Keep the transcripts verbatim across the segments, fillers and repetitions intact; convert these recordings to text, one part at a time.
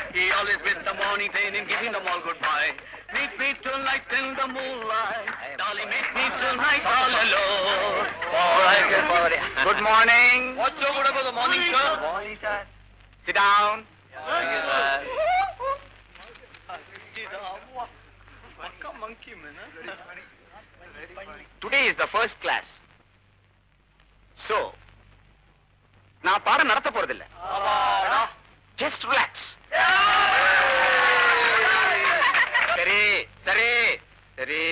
He always with the morning train and giving them all goodbye. Meet me tonight in the moonlight. Darling, meet me tonight all alone. All right, good morning. Good morning. What's so good about the morning, sir? Good morning, sir. Sit down. Thank you, sir. Monkey, man. Today is the first class. So, நான் பாடம் நடத்த போறதில்லை. Just relax. சரி சரி சரி.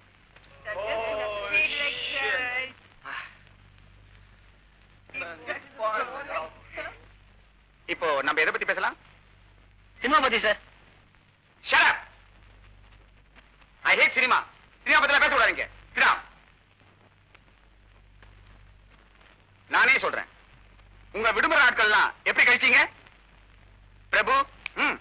இப்போ நம்ம எதை பத்தி பேசலாம்? சினிமா பத்தி sir. Shut up. I hate cinema. Cinema பத்தி பேச கூடாதீங்க. சினிமா. நானே சொல்றேன். உங்க விடுமுறை நாட்கள்லாம் எப்படி கழிச்சீங்க? பிரபு. ம்.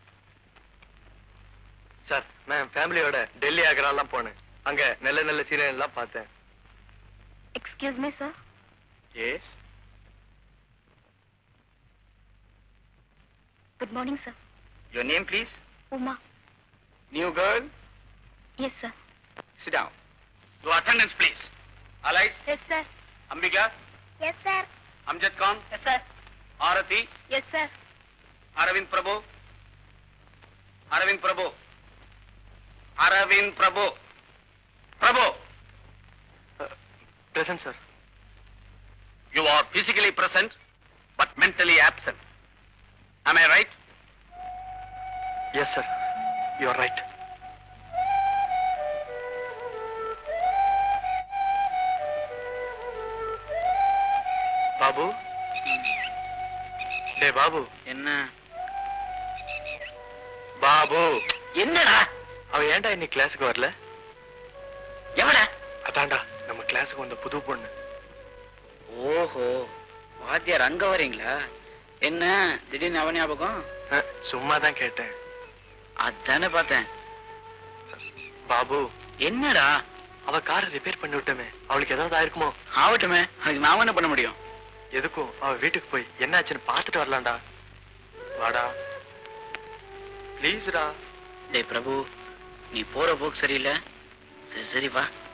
சார், நான் ஃபேமிலியோட டெல்லி ஆக்ராலாம் போனேன். அங்க நல்ல நல்ல சீரியல் எல்லாம் பார்த்தேன். Excuse me, sir. Yes. Good morning, sir. Your name, please? Uma. New girl? Yes, sir. Sit down. Your attendance, please. Alice? Yes, sir. Ambika? Yes, sir. Amjad Khan? Yes, sir. Arati? Yes, sir. Aravind Prabhu? Aravind Prabhu? Aravind Prabhu? Prabhu? Present, sir. You are physically present, but mentally absent. Am I right? Yes, sir. You are right. Babu. டே பாபு. என்ன? பாபு. என்னடா? அவன் ஏன்டா இன்னைக்கு கிளாஸுக்கு வரல? எவடா? அதான்டா நம்ம கிளாஸுக்கு வந்த புது பொண்ணு. ஓஹோ, வாத்தியார் அங்க வரீங்களா? என்ன திடீர்னு அவன் ஞாபகம்? சும்மா தான் கேட்டேன். அதானே பார்த்தேன். பாபு. என்னடா? அவ காரை ரிப்பேர் பண்ணி விட்டமே, அவளுக்கு ஏதாவது ஆயிருக்குமோ? ஆகட்டுமே, அதுக்கு நான் என்ன பண்ண முடியும்? எதுக்கும் அவ வீட்டுக்கு போய் என்ன ஆச்சுன்னு பார்த்துட்டு வரலாம்டா. வாடா ப்ளீஸ்டா. டேய் பிரபு, நீ போற போக்கு சரியில்லை. சரி சரி வா.